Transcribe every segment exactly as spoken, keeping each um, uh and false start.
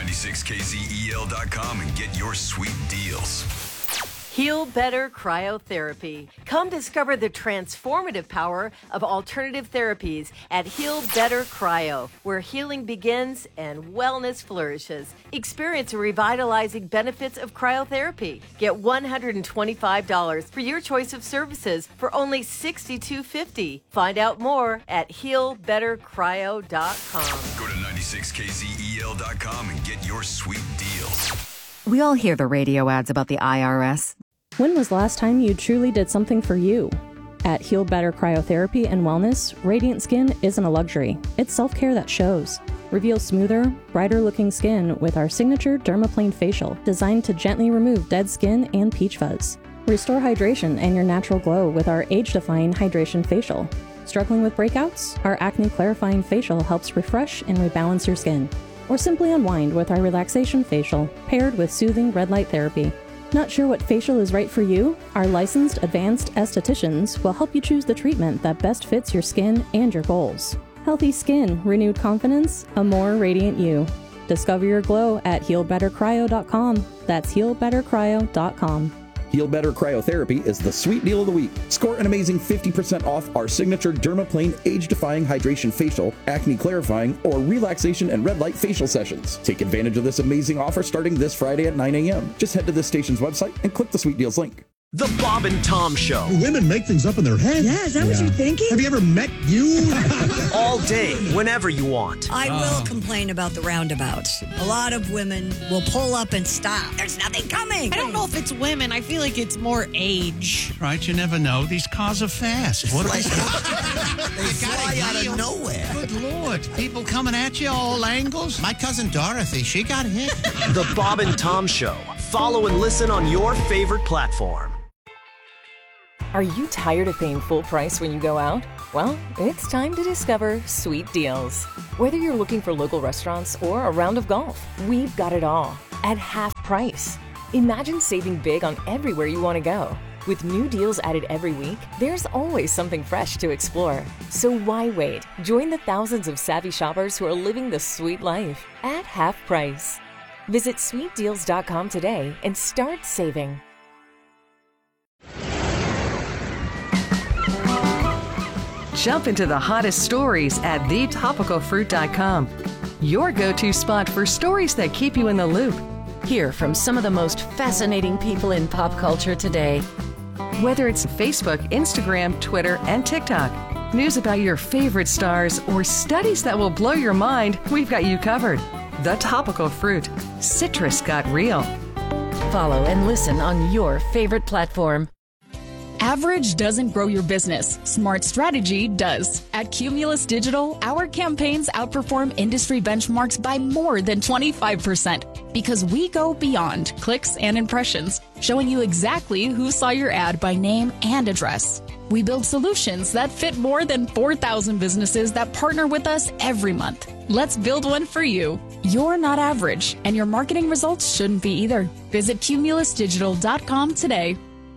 ninety-six K Z E L dot com and get your sweet deals. Heal Better Cryotherapy. Come discover the transformative power of alternative therapies at Heal Better Cryo, where healing begins and wellness flourishes. Experience the revitalizing benefits of cryotherapy. Get one hundred twenty-five dollars for your choice of services for only sixty-two fifty. Find out more at heal better cryo dot com. Go to ninety-six K Z E L dot com and get your sweet deals. We all hear the radio ads about the I R S. When was the last time you truly did something for you? At Heal Better Cryotherapy and Wellness, radiant skin isn't a luxury. It's self-care that shows. Reveal smoother, brighter-looking skin with our signature Dermaplane Facial, designed to gently remove dead skin and peach fuzz. Restore hydration and your natural glow with our age-defying Hydration Facial. Struggling with breakouts? Our Acne Clarifying Facial helps refresh and rebalance your skin. Or simply unwind with our Relaxation Facial, paired with soothing red light therapy. Not sure what facial is right for you? Our licensed advanced estheticians will help you choose the treatment that best fits your skin and your goals. Healthy skin, renewed confidence, a more radiant you. Discover your glow at heal better cryo dot com. That's heal better cryo dot com. Heal Better Cryotherapy is the sweet deal of the week. Score an amazing fifty percent off our signature Dermaplane Age-Defying Hydration Facial, Acne Clarifying, or Relaxation and Red Light Facial sessions. Take advantage of this amazing offer starting this Friday at nine a.m. Just head to this station's website and click the Sweet Deals link. The Bob and Tom Show. Women make things up in their head. Yeah, is that yeah. what you're thinking? Have you ever met you? All day, whenever you want. I will uh. complain about the roundabouts. A lot of women will pull up and stop. There's nothing coming. I don't know if it's women. I feel like it's more age. Right, you never know. These cars are fast. What they fly out of nowhere. Good Lord. People coming at you all angles. My cousin Dorothy, she got hit. The Bob and Tom Show. Follow and listen on your favorite platform. Are you tired of paying full price when you go out? Well, it's time to discover Sweet Deals. Whether you're looking for local restaurants or a round of golf, we've got it all at half price. Imagine saving big on everywhere you want to go. With new deals added every week, there's always something fresh to explore. So why wait? Join the thousands of savvy shoppers who are living the sweet life at half price. Visit sweet deals dot com today and start saving. Jump into the hottest stories at the topical fruit dot com. Your go-to spot for stories that keep you in the loop. Hear from some of the most fascinating people in pop culture today. Whether it's Facebook, Instagram, Twitter, and TikTok, news about your favorite stars, or studies that will blow your mind, we've got you covered. The Topical Fruit. Citrus got real. Follow and listen on your favorite platform. Average doesn't grow your business. Smart strategy does. At Cumulus Digital, our campaigns outperform industry benchmarks by more than twenty-five percent because we go beyond clicks and impressions, showing you exactly who saw your ad by name and address. We build solutions that fit more than four thousand businesses that partner with us every month. Let's build one for you. You're not average, and your marketing results shouldn't be either. Visit cumulus digital dot com today.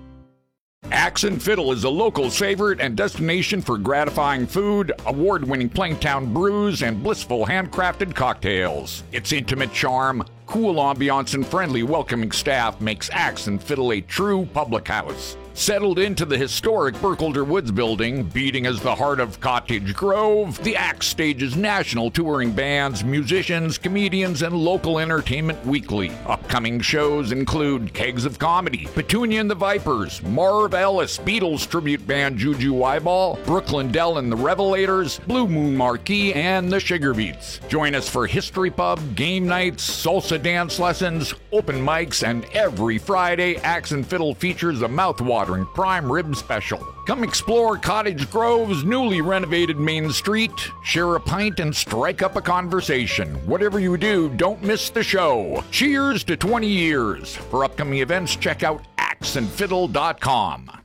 Axe and Fiddle is a local favorite and destination for gratifying food, award-winning Plaintown brews, and blissful handcrafted cocktails. Its intimate charm, cool ambiance, and friendly welcoming staff makes Axe and Fiddle a true public house. Settled into the historic Burkholder Woods building, beating as the heart of Cottage Grove, the Axe stages national touring bands, musicians, comedians, and local entertainment weekly. Upcoming shows include Kegs of Comedy, Petunia and the Vipers, Marv Ellis, Beatles tribute band Juju Wyball, Brooklyn Dell and the Revelators, Blue Moon Marquee, and the Sugar Beats. Join us for History Pub, game nights, salsa dance lessons, open mics, and every Friday, Axe and Fiddle features a mouthwatering prime rib special. Come explore Cottage Grove's newly renovated Main Street, share a pint, and strike up a conversation. Whatever you do, don't miss the show. Cheers to twenty years. For upcoming events, check out axe and fiddle dot com.